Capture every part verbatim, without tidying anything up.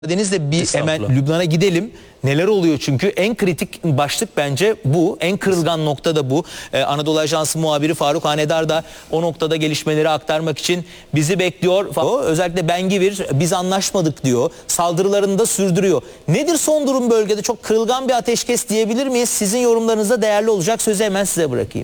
Deniz'de bir hemen Lübnan'a gidelim. Neler oluyor çünkü en kritik başlık bence bu. En kırılgan nokta da bu. Ee, Anadolu Ajansı muhabiri Faruk Hanedar da o noktada gelişmeleri aktarmak için bizi bekliyor. O, özellikle Bengivir biz anlaşmadık diyor. Saldırılarını da sürdürüyor. Nedir son durum bölgede? Çok kırılgan bir ateşkes diyebilir miyiz? Sizin yorumlarınızda değerli olacak. Sözü hemen size bırakayım.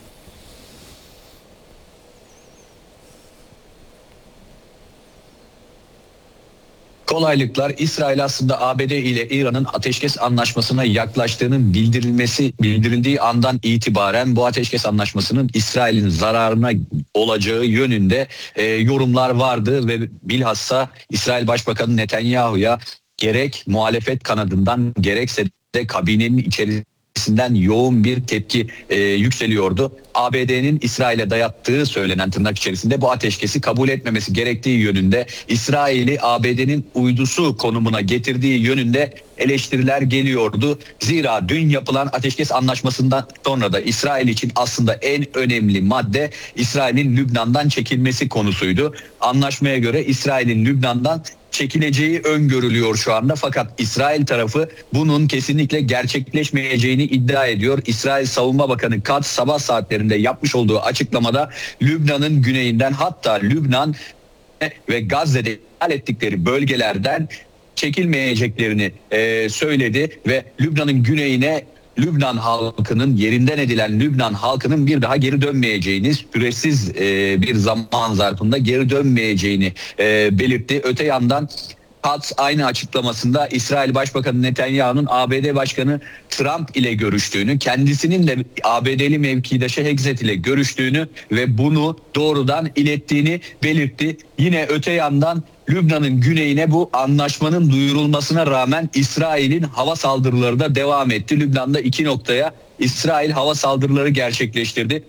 Kolaylıklar. İsrail aslında A B D ile İran'ın ateşkes anlaşmasına yaklaştığının bildirilmesi bildirildiği andan itibaren bu ateşkes anlaşmasının İsrail'in zararına olacağı yönünde e, yorumlar vardı ve bilhassa İsrail Başbakanı Netanyahu'ya gerek muhalefet kanadından gerekse de kabinenin içerisinden yoğun bir tepki e, yükseliyordu. A B D'nin İsrail'e dayattığı söylenen tırnak içerisinde bu ateşkesi kabul etmemesi gerektiği yönünde, İsrail'i A B D'nin uydusu konumuna getirdiği yönünde eleştiriler geliyordu. Zira dün yapılan ateşkes anlaşmasından sonra da İsrail için aslında en önemli madde İsrail'in Lübnan'dan çekilmesi konusuydu. Anlaşmaya göre İsrail'in Lübnan'dan çekileceği öngörülüyor şu anda, fakat İsrail tarafı bunun kesinlikle gerçekleşmeyeceğini iddia ediyor. İsrail Savunma Bakanı Katz sabah saatlerinde yapmış olduğu açıklamada Lübnan'ın güneyinden, hatta Lübnan ve Gazze'de işgal ettikleri bölgelerden çekilmeyeceklerini e, söyledi ve Lübnan'ın güneyine Lübnan halkının, yerinden edilen Lübnan halkının bir daha geri dönmeyeceğini, süresiz e, bir zaman zarfında geri dönmeyeceğini e, belirtti. Öte yandan Katz aynı açıklamasında İsrail Başbakanı Netanyahu'nun A B D Başkanı Trump ile görüştüğünü, kendisinin de A B D'li mevkidaşı Hegseth ile görüştüğünü ve bunu doğrudan ilettiğini belirtti. Yine öte yandan Lübnan'ın güneyine bu anlaşmanın duyurulmasına rağmen İsrail'in hava saldırıları da devam etti. Lübnan'da iki noktaya İsrail hava saldırıları gerçekleştirdi.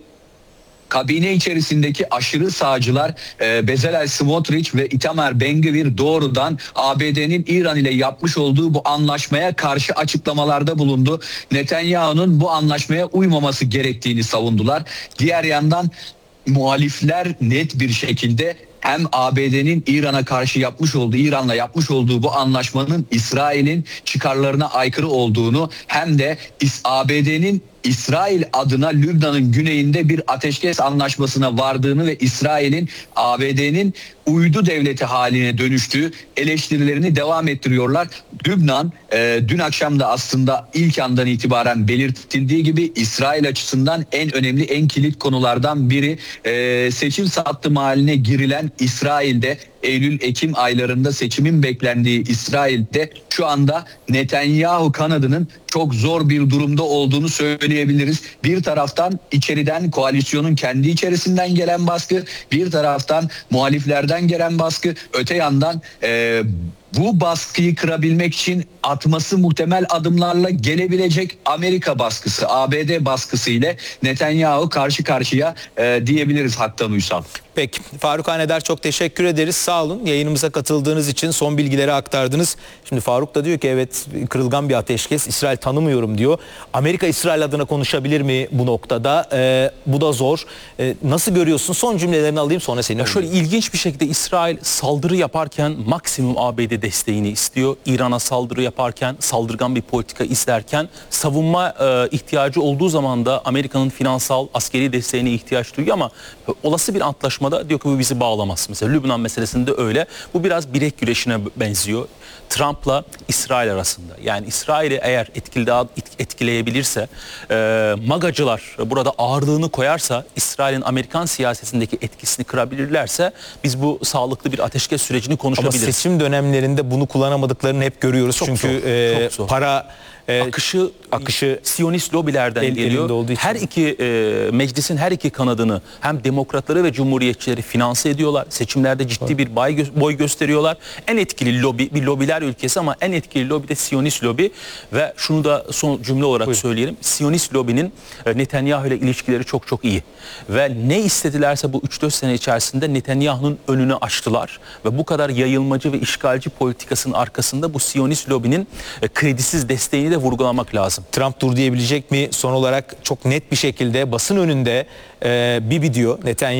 Kabine içerisindeki aşırı sağcılar e, Bezalel Smotrich ve Itamar Ben-Gvir doğrudan A B D'nin İran ile yapmış olduğu bu anlaşmaya karşı açıklamalarda bulundu. Netanyahu'nun bu anlaşmaya uymaması gerektiğini savundular. Diğer yandan muhalifler net bir şekilde hem A B D'nin İran'a karşı yapmış olduğu, İran'la yapmış olduğu bu anlaşmanın İsrail'in çıkarlarına aykırı olduğunu, hem de A B D'nin İsrail adına Lübnan'ın güneyinde bir ateşkes anlaşmasına vardığını ve İsrail'in A B D'nin uydu devleti haline dönüştüğü eleştirilerini devam ettiriyorlar. Lübnan e, dün akşam da aslında ilk andan itibaren belirtildiği gibi İsrail açısından en önemli, en kilit konulardan biri. E, seçim sattım haline girilen İsrail'de, Eylül-Ekim aylarında seçimin beklendiği İsrail'de şu anda Netanyahu kanadının çok zor bir durumda olduğunu söyleyebiliriz. Bir taraftan içeriden, koalisyonun kendi içerisinden gelen baskı, bir taraftan muhaliflerden gelen baskı, öte yandan e, bu baskıyı kırabilmek için atması muhtemel adımlarla gelebilecek Amerika baskısı, A B D baskısı ile Netanyahu karşı karşıya e, diyebiliriz Haktan Uysal. Peki Faruk Hanedar, çok teşekkür ederiz. Sağ olun. Yayınımıza katıldığınız için son bilgileri aktardınız. Şimdi Faruk da diyor ki evet, kırılgan bir ateşkes. İsrail tanımıyorum diyor. Amerika İsrail adına konuşabilir mi bu noktada? Ee, bu da zor. Ee, nasıl görüyorsun? Son cümlelerini alayım, sonra senin. Ya şöyle ilginç bir şekilde İsrail saldırı yaparken maksimum A B D desteğini istiyor. İran'a saldırı yaparken, saldırgan bir politika izlerken, savunma e, ihtiyacı olduğu zaman da Amerika'nın finansal, askeri desteğine ihtiyaç duyuyor, ama olası bir antlaşma da diyor ki bu bizi bağlamaz. Mesela Lübnan meselesinde öyle. Bu biraz bilek güreşine benziyor. Trump'la İsrail arasında. Yani İsrail'i eğer etkili, daha etkileyebilirse, e, MAGAcılar burada ağırlığını koyarsa, İsrail'in Amerikan siyasetindeki etkisini kırabilirlerse biz bu sağlıklı bir ateşkes sürecini konuşabiliriz. Ama seçim dönemlerinde bunu kullanamadıklarını hep görüyoruz. Çok Çünkü zor, e, çok zor. para... E, akışı akışı Siyonist lobilerden el, geliyor. Her iki e, meclisin her iki kanadını, hem demokratları ve cumhuriyetçileri finanse ediyorlar. Seçimlerde ciddi bir boy, gö boy gösteriyorlar. En etkili lobi bir lobiler ülkesi, ama en etkili lobi de Siyonist lobi. Ve şunu da son cümle olarak Buyurun. söyleyelim. Siyonist lobinin e, Netanyahu ile ilişkileri çok çok iyi. Ve ne istedilerse bu üç dört sene içerisinde Netanyahu'nun önünü açtılar. Ve bu kadar yayılmacı ve işgalci politikasının arkasında bu Siyonist lobinin e, kredisiz desteğini de vurgulamak lazım. Trump dur diyebilecek mi? Son olarak çok net bir şekilde basın önünde e, bir video Netanyahu